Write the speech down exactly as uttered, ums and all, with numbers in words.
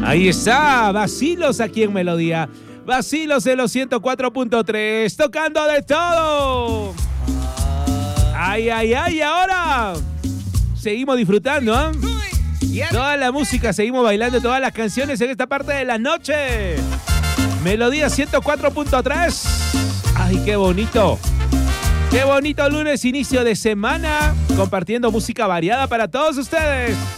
Ahí está, Vacilos aquí en Melodía. Vacilos en los ciento cuatro punto tres, tocando de todo. Ay, ay, ay, ahora seguimos disfrutando, ¿eh? Toda la música, seguimos bailando todas las canciones en esta parte de la noche. Melodía ciento cuatro punto tres. Ay, qué bonito. Qué bonito lunes, inicio de semana, compartiendo música variada para todos ustedes.